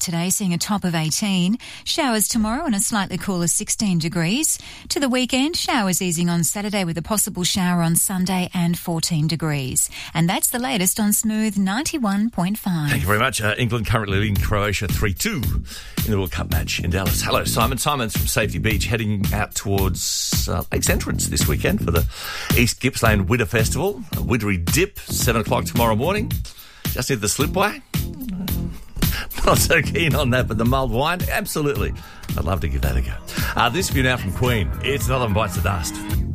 today, seeing a top of 18. Showers tomorrow and a slightly cooler 16 degrees. To the weekend, showers easing on Saturday with a possible shower on Sunday and 14 degrees. And that's the latest on Smooth 91.5. Thank you very much. England currently leading Croatia 3-2 in the World Cup match in Dallas. Hello, Simon. Simon's from Safety Beach, heading out towards Lakes Entrance this weekend for the East Gippsland Widder Festival. A Widdery Dip, 7 o'clock tomorrow morning. Just need the slipway. Not so keen on that, but the mulled wine, absolutely. I'd love to give that a go. This view now from Queen. It's Another One Bites the Dust.